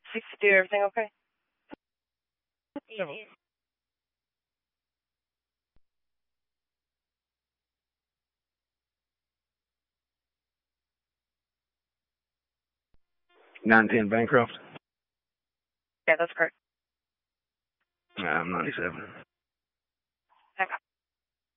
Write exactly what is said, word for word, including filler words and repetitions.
sixty-two, everything okay? Yeah. nine ten Bancroft. Yeah, that's correct. Uh, I'm ninety-seven.